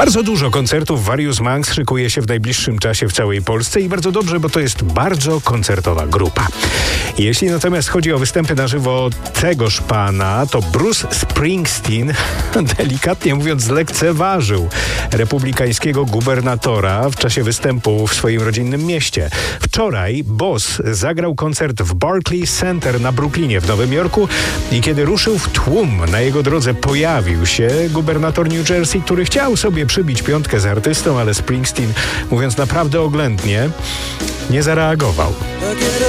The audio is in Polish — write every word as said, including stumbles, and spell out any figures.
Bardzo dużo koncertów Various Monks szykuje się w najbliższym czasie w całej Polsce i bardzo dobrze, bo to jest bardzo koncertowa grupa. Jeśli natomiast chodzi o występy na żywo tegoż pana, to Bruce Springsteen, delikatnie mówiąc, zlekceważył republikańskiego gubernatora w czasie występu w swoim rodzinnym mieście. Wczoraj Boss zagrał koncert w Barclays Center na Brooklynie w Nowym Jorku i kiedy ruszył w tłum, na jego drodze pojawił się gubernator New Jersey, który chciał sobie przybić piątkę z artystą, ale Springsteen, mówiąc naprawdę oględnie, nie zareagował.